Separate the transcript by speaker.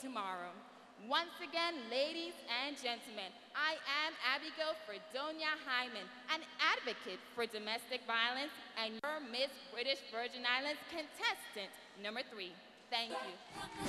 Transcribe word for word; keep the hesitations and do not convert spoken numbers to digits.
Speaker 1: tomorrow. Once again, ladies and gentlemen, I am Abigail Fredonia Hyman, an advocate for domestic violence and your Miss British Virgin Islands contestant number three. Thank you.